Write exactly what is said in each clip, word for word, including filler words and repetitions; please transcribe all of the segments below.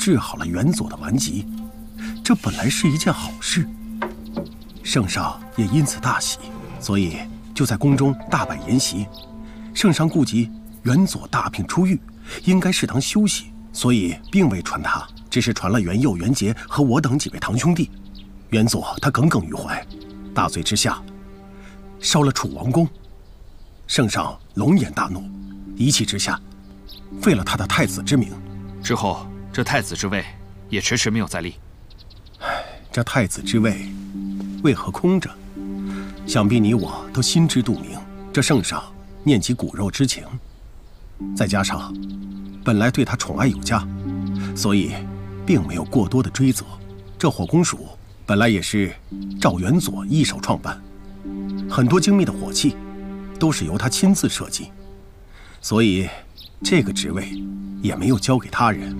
治好了元佐的顽疾，这本来是一件好事。圣上也因此大喜，所以就在宫中大摆筵席。圣上顾及元佐大病初愈，应该适当休息，所以并未传他，只是传了元佑、元节和我等几位堂兄弟。元佐他耿耿于怀，大醉之下烧了楚王宫。圣上龙颜大怒，一气之下废了他的太子之名。 之后这太子之位也迟迟没有再立。 唉，这太子之位为何空着？想必你我都心知肚明。这圣上念及骨肉之情，再加上本来对他宠爱有加，所以并没有过多的追责。这火攻署本来也是赵元佐一手创办，很多精密的火器都是由他亲自设计，所以这个职位也没有交给他人。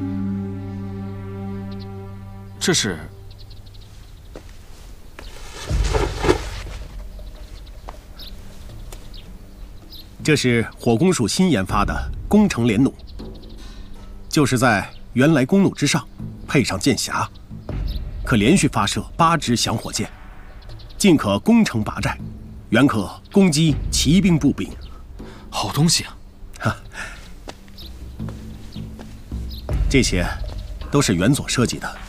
这是？ 这是火攻署新研发的攻城连弩，就是在原来弓弩之上配上箭匣，可连续发射八支响火箭，进可攻城拔寨，远可攻击骑兵步兵。 好东西啊！ 哈，这些都是元佐设计的，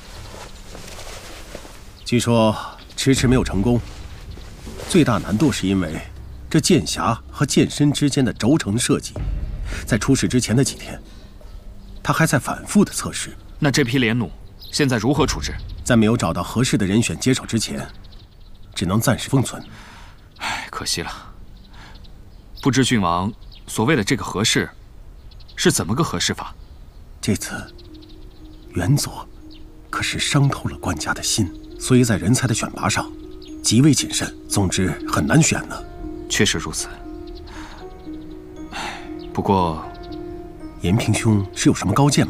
据说迟迟没有成功，最大难度是因为这箭匣和箭身之间的轴承设计，在出事之前的几天，他还在反复的测试。 那这批连弩现在如何处置？ 在没有找到合适的人选接手之前，只能暂时封存。 唉，可惜了。不知郡王所谓的这个合适，是怎么个合适法？ 这次元佐可是伤透了官家的心，所以在人才的选拔上极为谨慎。总之很难选呢。 确实如此。唉，不过延平兄是有什么高见吗？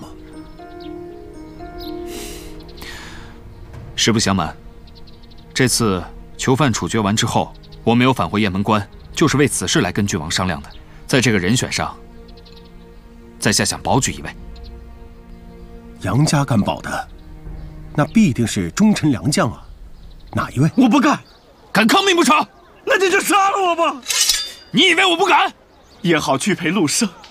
实不相瞒，这次囚犯处决完之后，我没有返回雁门关，就是为此事来跟郡王商量的。在这个人选上，在下想保举一位。 杨家敢保的，那必定是忠臣良将啊！哪一位？ 我不干！ 敢抗命不成？ 那你就杀了我吧！ 你以为我不敢？ 也好去陪陆生